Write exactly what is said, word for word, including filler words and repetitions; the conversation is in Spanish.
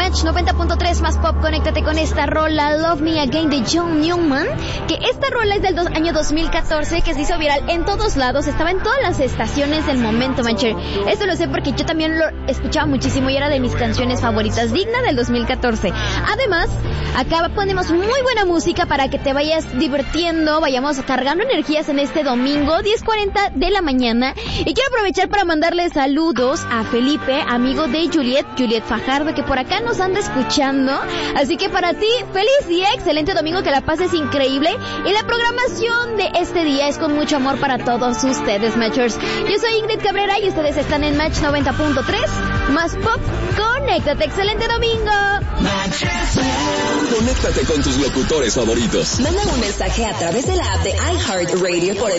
Match noventa punto tres más pop. Conéctate con esta rola Love Me Again de John Newman, que esta rola es del dos, año dos mil catorce, que se hizo viral en todos lados, estaba en todas las estaciones del momento, Matcher. Esto lo sé porque yo también lo escuchaba muchísimo y era de mis canciones favoritas, digna del dos mil catorce. Además, acá ponemos muy buena música para que te vayas divirtiendo, vayamos cargando energías en este domingo, diez cuarenta de la mañana. Y quiero aprovechar para mandarle saludos a Felipe, amigo de Juliet, Juliet Fajardo, que por acá nos anda escuchando. Así que para ti, feliz día, excelente domingo, que la pases increíble. Y la programación de este día es con mucho amor para todos ustedes, Matchers. Yo soy Ingrid Cabrera y ustedes están en Match noventa punto tres, más pop. Conéctate, excelente domingo. Conéctate con tus locutores favoritos. Manda un mensaje a través de la app de iHeartRadio por el